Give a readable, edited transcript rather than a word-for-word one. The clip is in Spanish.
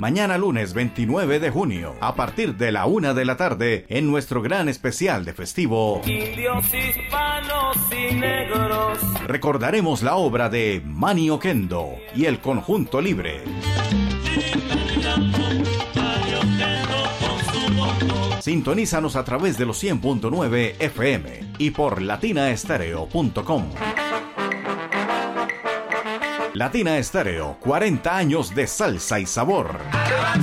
Mañana lunes 29 de junio, a partir de la 1 de la tarde, en nuestro gran especial de festivo, indios, hispanos y negros, recordaremos la obra de Manny Oquendo y el Conjunto Libre. Sintonízanos a través de los 100.9 FM y por latinaestereo.com. Latina Estéreo, 40 años de salsa y sabor.